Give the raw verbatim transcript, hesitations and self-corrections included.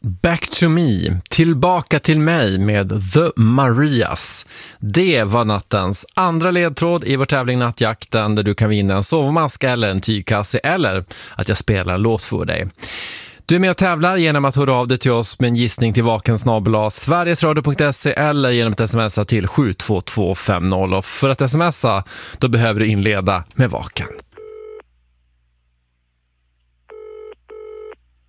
Back to me, tillbaka till mig med The Marias. Det var nattens andra ledtråd i vår tävling Nattjakten, där du kan vinna en sovmask eller en tygkasse eller att jag spelar en låt för dig. Du är med och tävlar genom att höra av dig till oss med en gissning till vaken snabel-a sverigesradio punkt se eller genom att smsa till sju två två fem noll. Och för att smsa, då behöver du inleda med vaken.